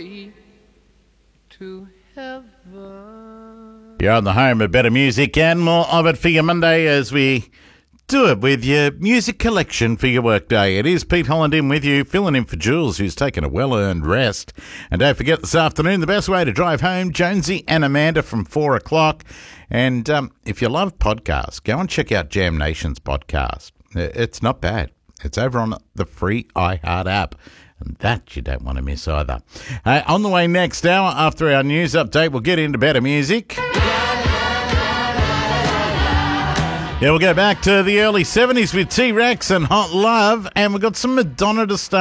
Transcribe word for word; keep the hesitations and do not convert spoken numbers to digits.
way to heaven. You're on the home of better music and more of it for your Monday as we do it with your music collection for your workday. It is Pete Holland in with you, filling in for Jules, who's taken a well-earned rest. And don't forget this afternoon, the best way to drive home, Jonesy and Amanda from four o'clock. And um, if you love podcasts, go and check out Jam Nation's podcast. It's not bad. It's over on the free iHeart app. And that you don't want to miss either. Uh, on the way next hour, after our news update, we'll get into better music. Yeah, we'll go back to the early seventies with T-Rex and Hot Love, and we've got some Madonna to start.